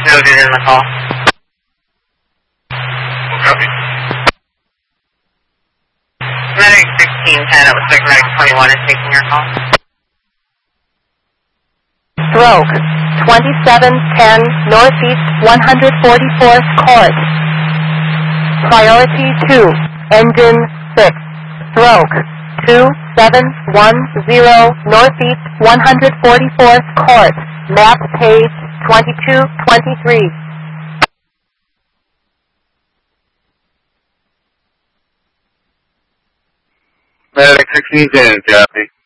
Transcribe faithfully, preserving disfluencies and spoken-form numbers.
noted in the call. Copy. Medic sixteen ten, it looks like Medic twenty-one is taking your call. Stroke, twenty-seven ten Northeast one hundred forty-fourth Court. Priority two, Engine six. Stroke, two seven one zero Northeast one hundred forty-fourth Court. Map page twenty-two twenty-three. Medic sixteen ten, copy.